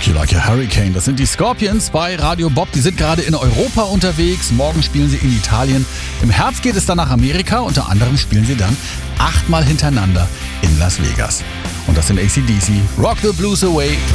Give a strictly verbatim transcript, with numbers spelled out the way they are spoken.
Rock You Like a Hurricane. Das sind die Scorpions bei Radio Bob. Die sind gerade in Europa unterwegs. Morgen spielen sie in Italien. Im Herbst geht es dann nach Amerika. Unter anderem spielen sie dann achtmal hintereinander in Las Vegas. Und das sind A C D C. Rock the Blues Away.